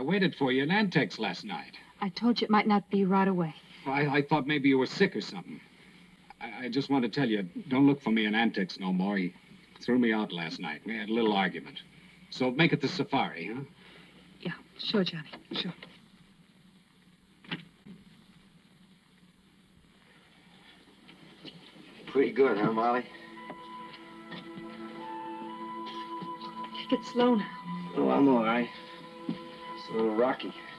I waited for you in Antex last night. I told you it might not be right away. I thought maybe you were sick or something. I just want to tell you, don't look for me in Antex no more. He threw me out last night. We had a little argument. So make it the safari, huh? Yeah, sure, Johnny, sure. Pretty good, huh, Molly? Take it slow now. Oh, I'm all right. It's a little rocky.